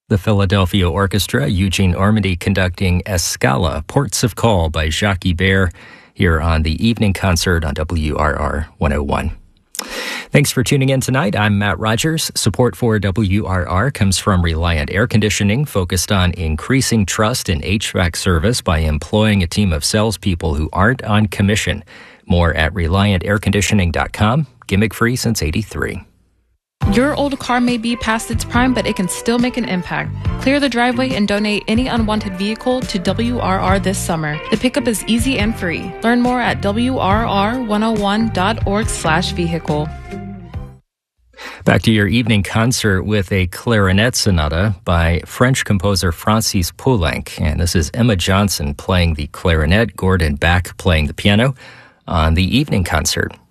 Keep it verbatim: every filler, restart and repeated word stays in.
The Philadelphia Orchestra, Eugene Ormandy conducting Escala, Ports of Call by Jacques Ibert, here on the evening concert on W R R one oh one. Thanks for tuning in tonight. I'm Matt Rogers. Support for W R R comes from Reliant Air Conditioning, focused on increasing trust in H V A C service by employing a team of salespeople who aren't on commission. More at reliant air conditioning dot com. Gimmick free since eighty-three. Your old car may be past its prime, but it can still make an impact. Clear the driveway and donate any unwanted vehicle to W R R this summer. The pickup is easy and free. Learn more at W R R one oh one dot org slash vehicle. Back to your evening concert with a clarinet sonata by French composer Francis Poulenc. And this is Emma Johnson playing the clarinet, Gordon Bach playing the piano on the evening concert.